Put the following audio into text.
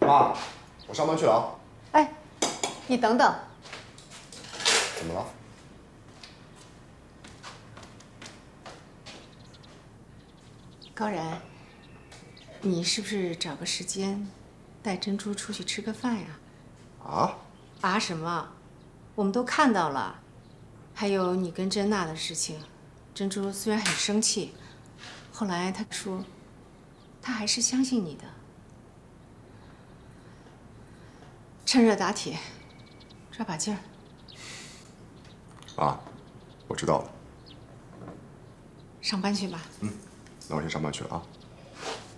妈，我上班去了啊。 哎，你等等。 怎么了？ 高然，你是不是找个时间带珍珠出去吃个饭呀？ 啊？ 啊什么？我们都看到了，还有你跟珍娜的事情。珍珠虽然很生气，后来她说，她还是相信你的。趁热打铁，抓把劲儿。 啊，我知道了。 上班去吧。 那我先上班去了啊。